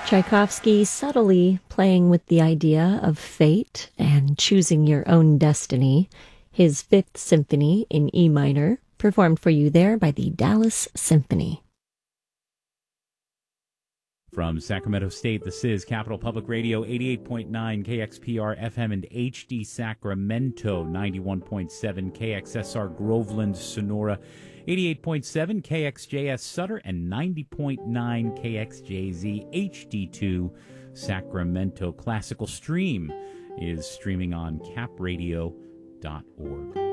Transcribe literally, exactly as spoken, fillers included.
Tchaikovsky subtly playing with the idea of fate and choosing your own destiny. His Fifth Symphony in E minor, performed for you there by the Dallas Symphony. From Sacramento State, this is Capital Public Radio, eighty-eight point nine K X P R F M and H D Sacramento, ninety-one point seven K X S R Groveland, Sonora, eighty-eight point seven K X J S Sutter, and ninety point nine K X J Z H D two Sacramento. Classical Stream is streaming on cap radio dot org.